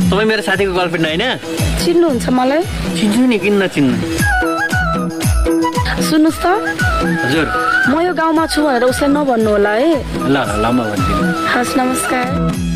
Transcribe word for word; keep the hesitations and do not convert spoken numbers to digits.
तपाईँ मेरो साथीको गर्लफ्रेन्ड होइन? चिन्नुहुन्छ मलाई? चिन्छु नि, किन नचिन्नु। सुन्नुहोस् त, हजुर म यो गाउँमा छु भनेर उसलाई नभन्नु होला है। ल ल म भन्छु। हस्, नमस्कार।